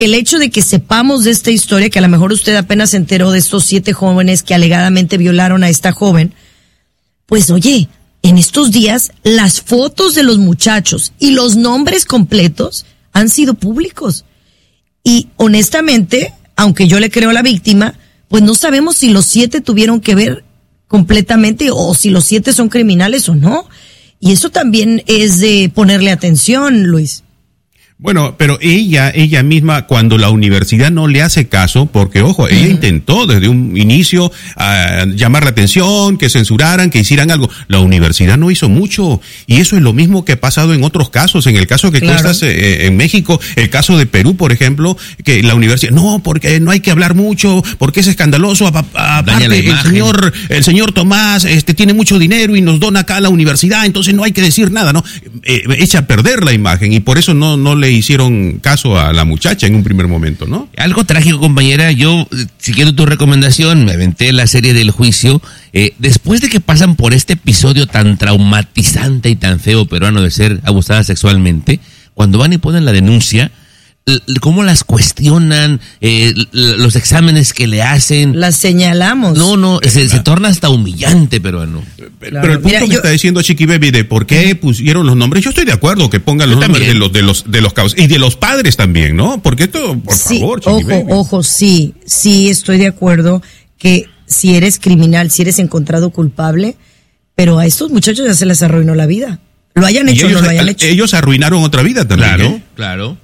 el hecho de que sepamos de esta historia, que a lo mejor usted apenas se enteró de estos 7 jóvenes que alegadamente violaron a esta joven, pues oye, en estos días las fotos de los muchachos y los nombres completos han sido públicos. Y honestamente, aunque yo le creo a la víctima, pues no sabemos si los 7 tuvieron que ver completamente o si los 7 son criminales o no. Y eso también es de ponerle atención, Luis. Bueno, pero ella misma, cuando la universidad no le hace caso, porque ojo, ella intentó desde un inicio llamar la atención, que censuraran, que hicieran algo. La universidad no hizo mucho, y eso es lo mismo que ha pasado en otros casos. En el caso que tú estás en México, el caso de Perú, por ejemplo, que la universidad, no, porque no hay que hablar mucho, porque es escandaloso, aparte el señor Tomás tiene mucho dinero y nos dona acá a la universidad, entonces no hay que decir nada, ¿no? Echa a perder la imagen, y por eso no le hicieron caso a la muchacha en un primer momento, ¿no? Algo trágico, compañera. Yo, siguiendo tu recomendación, me aventé la serie del juicio. Después de que pasan por este episodio tan traumatizante y tan feo peruano de ser abusada sexualmente, cuando van y ponen la denuncia, cómo las cuestionan, los exámenes que le hacen. Las señalamos. Se torna hasta humillante, peruano. Pero el punto que está diciendo Chiqui Baby de por qué pusieron los nombres, yo estoy de acuerdo que pongan los nombres de los cabos y de los padres también, ¿no? Porque esto, por favor, Chiqui Baby. Ojo, sí estoy de acuerdo que si eres criminal, si eres encontrado culpable, pero a estos muchachos ya se les arruinó la vida. Lo hayan hecho o no lo hayan hecho. Ellos arruinaron otra vida también. Claro.